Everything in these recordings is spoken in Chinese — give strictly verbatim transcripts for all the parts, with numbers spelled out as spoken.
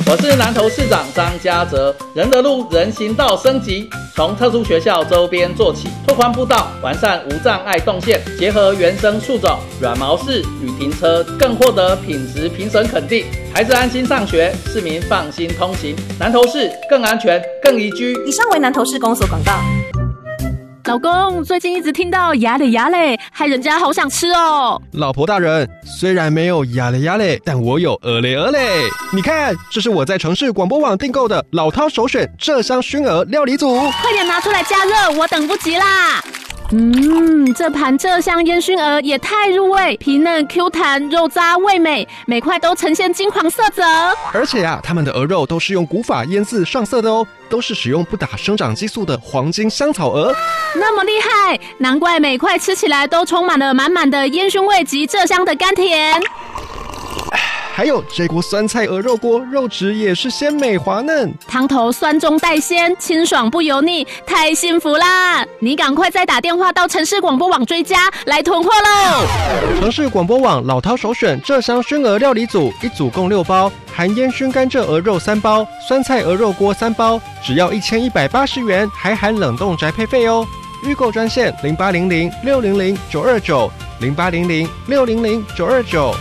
我是南投市长张家泽。仁德路人行道升级，从特殊学校周边做起，拓宽步道，完善无障碍动线，结合原生树种、软毛式与停车，更获得品质评审肯定。孩子安心上学，市民放心通行，南投市更安全、更宜居。 以上为南投市公所广告。 老公，最近一直听到牙嘞牙嘞，害人家好想吃哦。 老婆大人，虽然没有牙嘞牙嘞，但我有鹅嘞鹅嘞。你看，这是我在城市广播网订购的老饕首选麝香熏鹅料理组， 快点拿出来加热，我等不及啦。嗯，这盘麝香烟熏鹅也太入味，皮嫩 Q 弹，肉渣味美，每块都呈现金黄色泽。 而且啊，他们的鹅肉都是用古法腌制上色的哦，都是使用不打生长激素的黄金香草鹅。 那么厉害，难怪每块吃起来都充满了满满的烟熏味及麝香的甘甜。 还有这锅酸菜鹅肉锅，肉质也是鲜美滑嫩， 汤头酸中带鲜，清爽不油腻，太幸福啦！你赶快再打电话到城市广播网追加，来囤货喽！ 城市广播网老饕首选麝香熏鹅料理组，一组共六包，含烟熏甘蔗鹅肉三包，酸菜鹅肉锅三包，只要一千一百八十元，还含冷冻宅配费哦。预购专线零八零零六零零九二九零八零零六零零九二九。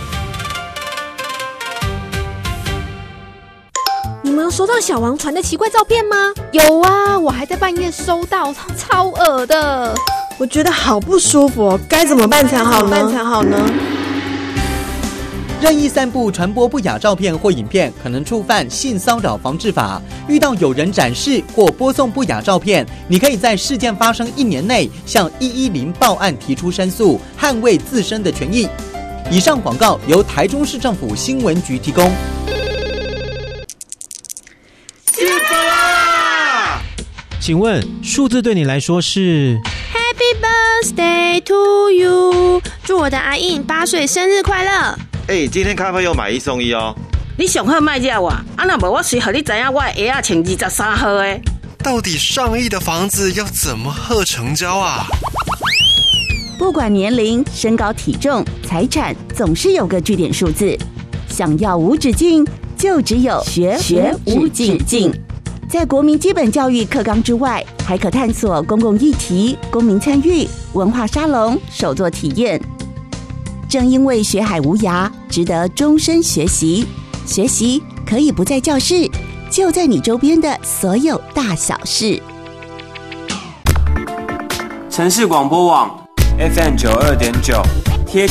你们有收到小王传的奇怪照片吗？ 有啊，我还在半夜收到，超恶的。 我觉得好不舒服哦，该怎么办才好呢？ 办才好呢？ 任意散布、传播不雅照片或影片，可能触犯性骚扰防治法。遇到有人展示或播送不雅照片，你可以在事件发生一年内向一一零报案提出申诉，捍卫自身的权益。以上广告由台中市政府新闻局提供。 请问数字对你来说是 Happy birthday to you， 祝我的阿印八岁生日快乐。 哎、欸，今天咖啡有买一送一哦。 你上好卖惹我，啊那无我随和你知影我的鞋仔穿二十三号的。 到底上亿的房子要怎么贺成交啊？ 不管年龄、身高、体重、财产，总是有个据点数字。想要无止境，就只有学学无止境。在国民基本教育课纲之外，还可探索公共议题、公民参与、文化沙龙、手作体验。正因为学海无涯，值得终身学习。学习可以不在教室，就在你周边的所有大小事。 城市广播网 F M 九二点九。